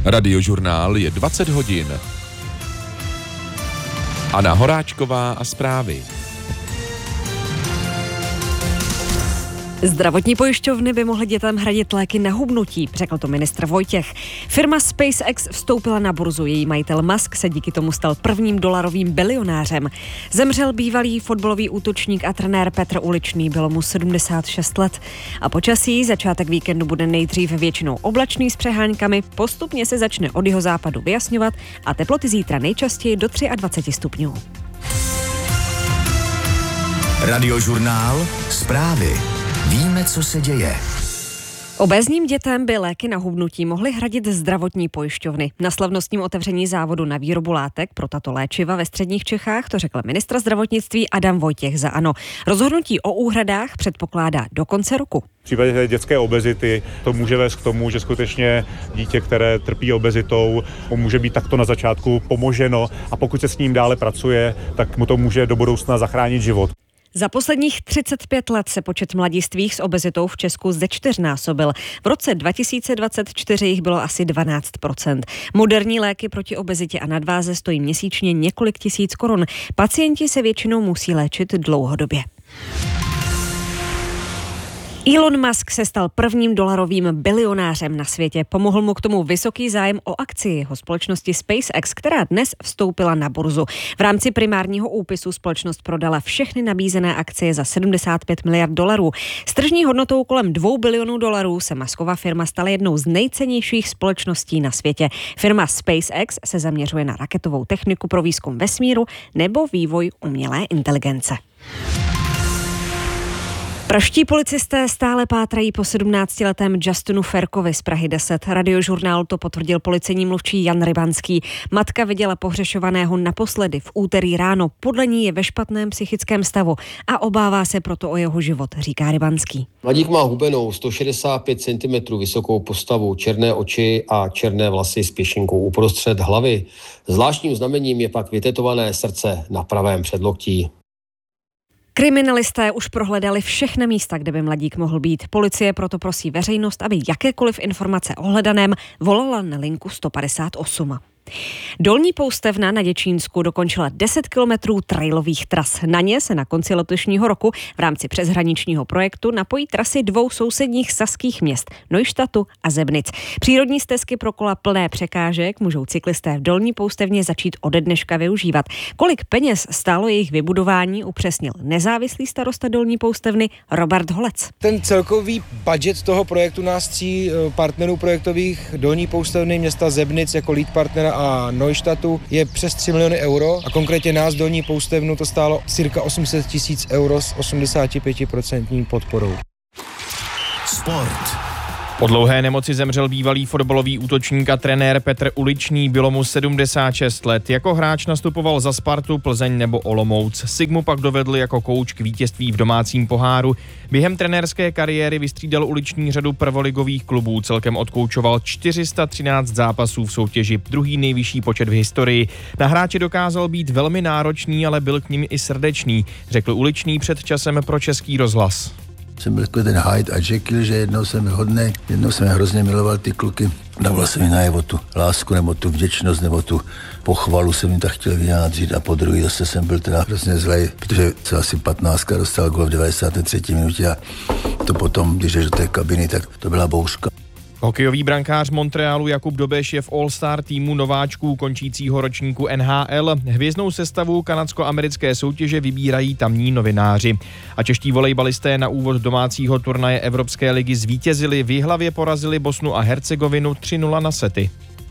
Radiožurnál je 20 hodin. Anna Horáčková a zprávy. Zdravotní pojišťovny by mohly dětem hradit léky na hubnutí, řekl to ministr Vojtěch. Firma SpaceX vstoupila na burzu, její majitel Musk se díky tomu stal prvním dolarovým bilionářem. Zemřel bývalý fotbalový útočník a trenér Petr Uličný, bylo mu 76 let. A počasí, začátek víkendu bude nejdřív většinou oblačný s přeháňkami, postupně se začne od jihozápadu vyjasňovat a teploty zítra nejčastěji do 23 stupňů. Radiožurnál, zprávy. Víme, co se děje. Obézním dětem by léky na hubnutí mohly hradit zdravotní pojišťovny. Na slavnostním otevření závodu na výrobu látek pro tato léčiva ve středních Čechách to řekl ministr zdravotnictví Adam Vojtěch za ANO. Rozhodnutí o úhradách předpokládá do konce roku. V případě dětské obezity to může vést k tomu, že skutečně dítě, které trpí obezitou, může být takto na začátku pomoženo a pokud se s ním dále pracuje, tak mu to může do budoucna zachránit život. Za posledních 35 let se počet mladistvých s obezitou v Česku zečtyřnásobil. V roce 2024 jich bylo asi 12%. Moderní léky proti obezitě a nadváze stojí měsíčně několik tisíc korun. Pacienti se většinou musí léčit dlouhodobě. Elon Musk se stal prvním dolarovým bilionářem na světě. Pomohl mu k tomu vysoký zájem o akcii jeho společnosti SpaceX, která dnes vstoupila na burzu. V rámci primárního úpisu společnost prodala všechny nabízené akcie za 75 miliard dolarů. S tržní hodnotou kolem 2 bilionů dolarů se Muskova firma stala jednou z nejcennějších společností na světě. Firma SpaceX se zaměřuje na raketovou techniku pro výzkum vesmíru nebo vývoj umělé inteligence. Pražští policisté stále pátrají po 17letém Justinu Ferkovi z Prahy 10. Radiožurnálu to potvrdil policejní mluvčí Jan Rybanský. Matka viděla pohřešovaného naposledy v úterý ráno. Podle ní je ve špatném psychickém stavu a obává se proto o jeho život, říká Rybanský. Mladík má hubenou 165 cm vysokou postavu, černé oči a černé vlasy s pěšinkou uprostřed hlavy. Zvláštním znamením je pak vytetované srdce na pravém předloktí. Kriminalisté už prohledali všechna místa, kde by mladík mohl být. Policie proto prosí veřejnost, aby jakékoliv informace o hledaném volala na linku 158. Dolní Poustevna na Děčínsku dokončila 10 kilometrů trailových tras. Na ně se na konci letošního roku v rámci přeshraničního projektu napojí trasy 2 sousedních saských měst, Neuštadtu a Zebnic. Přírodní stezky pro kola plné překážek můžou cyklisté v Dolní Poustevně začít ode dneška využívat. Kolik peněz stálo jejich vybudování, upřesnil nezávislý starosta Dolní Poustevny Robert Holec. Ten celkový budget toho projektu nás 3 partnerů projektových Dolní Poustevny, města Zebnic jako lead partnera a Neuštadtu je přes 3 miliony euro a konkrétně nás Dolní Poustevnu to stálo cirka 800 000 euro s 85% podporou. Sport. Po dlouhé nemoci zemřel bývalý fotbalový útočník a trenér Petr Uličný, bylo mu 76 let. Jako hráč nastupoval za Spartu, Plzeň nebo Olomouc. Sigmu pak dovedl jako kouč k vítězství v domácím poháru. Během trenérské kariéry vystřídal Uličný řadu prvoligových klubů. Celkem odkoučoval 413 zápasů v soutěži, druhý nejvyšší počet v historii. Na hráče dokázal být velmi náročný, ale byl k nim i srdečný, řekl Uličný před časem pro Český rozhlas. Jsem byl takový ten Hyde a Jekyll, že jednou jsem hodnej, jednou jsem hrozně miloval ty kluky. Dával jsem mi najevo tu lásku, nebo tu vděčnost, nebo tu pochvalu jsem jim tak chtěl vyjádřit a po druhý zase jsem byl teda hrozně zlej, protože se asi 15 dostal gól v 93. minutě a to potom, když jdeš do té kabiny, tak to byla bouřka. Hokejový brankář Montrealu Jakub Dobeš je v All-Star týmu nováčků končícího ročníku NHL. Hvězdnou sestavu kanadsko-americké soutěže vybírají tamní novináři. A čeští volejbalisté na úvod domácího turnaje Evropské ligy zvítězili, v Jihlavě porazili Bosnu a Hercegovinu 3-0 na sety.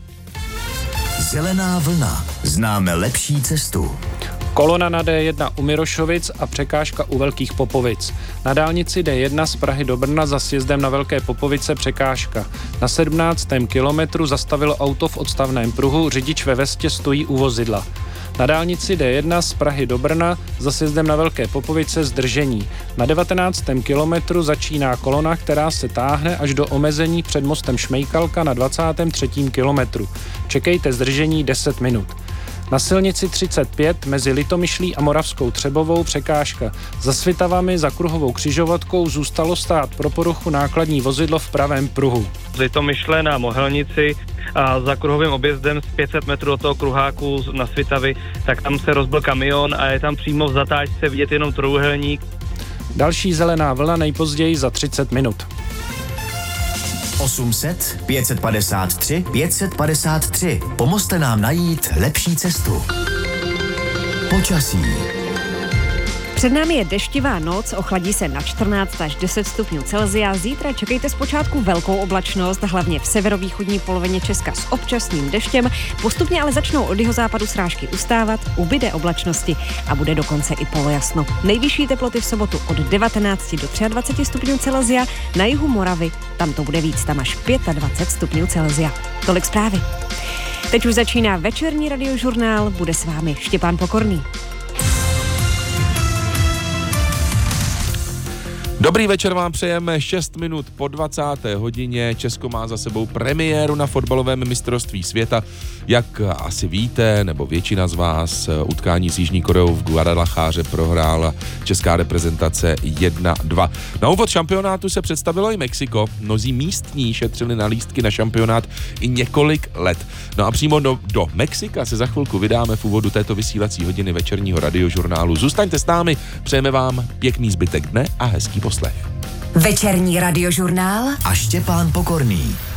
Zelená vlna. Známe lepší cestu. Kolona na D1 u Mirošovic a překážka u Velkých Popovic. Na dálnici D1 z Prahy do Brna za sjezdem na Velké Popovice překážka. Na 17. kilometru zastavilo auto v odstavném pruhu, řidič ve vestě stojí u vozidla. Na dálnici D1 z Prahy do Brna za sjezdem na Velké Popovice zdržení. Na 19. kilometru začíná kolona, která se táhne až do omezení před mostem Šmejkalka na 23. kilometru. Čekejte zdržení 10 minut. Na silnici 35 mezi Litomyšlí a Moravskou Třebovou překážka. Za Svitavami za kruhovou křižovatkou zůstalo stát pro poruchu nákladní vozidlo v pravém pruhu. Z Litomyšle na Mohelnici a za kruhovým objezdem z 500 metrů od toho kruháku na Svitavi, tak tam se rozbil kamion a je tam přímo v zatáčce vidět jenom trojúhelník. Další zelená vlna nejpozději za 30 minut. 800 553 553. Pomozte nám najít lepší cestu. Počasí. Před námi je deštivá noc, ochladí se na 14 až 10 stupňů Celsia. Zítra čekejte zpočátku velkou oblačnost, hlavně v severovýchodní polovině Česka s občasným deštěm. Postupně ale začnou od jihozápadu srážky ustávat, ubyde oblačnosti a bude dokonce i polojasno. Nejvyšší teploty v sobotu od 19 do 23 stupňů Celsia, na jihu Moravy, tam to bude víc, tam až 25 stupňů Celsia. Tolik zprávy. Teď už začíná večerní radiožurnál, bude s vámi Štěpán Pokorný. Dobrý večer vám přejeme, 6 minut po 20. hodině. Česko má za sebou premiéru na fotbalovém mistrovství světa. Jak asi víte, nebo většina z vás, utkání s Jižní Koreou v Guadalajare prohrála česká reprezentace 1-2. Na úvod šampionátu se představilo i Mexiko. Mnozí místní šetřili na lístky na šampionát i několik let. No a přímo do Mexika se za chvilku vydáme v úvodu této vysílací hodiny večerního radiožurnálu. Zůstaňte s námi, přejeme vám pěkný zbytek dne a hezký poslech. Večerní radiožurnál a Štěpán Pokorný.